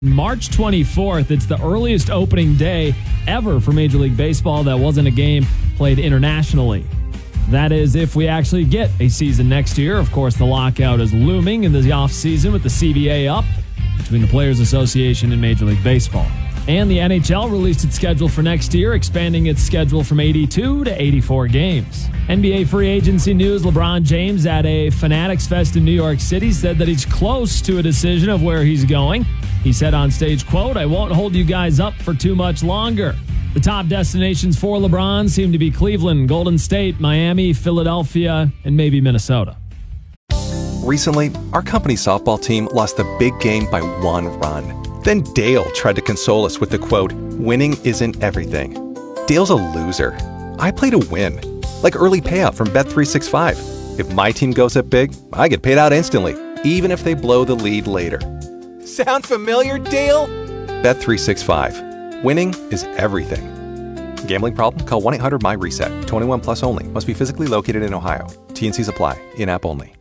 March 24th, it's the earliest opening day ever for Major League Baseball that wasn't a game played internationally. That is, if we actually get a season next year. Of course, the lockout is looming in the offseason with the CBA up between the Players Association and Major League Baseball. And the NHL released its schedule for next year, expanding its schedule from 82 to 84 games. NBA free agency news: LeBron James at a Fanatics Fest in New York City said that he's close to a decision of where he's going. He said on stage, quote, "I won't hold you guys up for too much longer." The top destinations for LeBron seem to be Cleveland, Golden State, Miami, Philadelphia, and maybe Minnesota. Recently, our company's softball team lost the big game by 1 run. Then Dale tried to console us with the quote, "Winning isn't everything." Dale's a loser. I play to win, like early payout from Bet365. If my team goes up big, I get paid out instantly, even if they blow the lead later. Sound familiar, Dale? Bet365. Winning is everything. Gambling problem? Call 1-800-MY-RESET. 21 plus only. Must be physically located in Ohio. T&Cs apply. In-app only.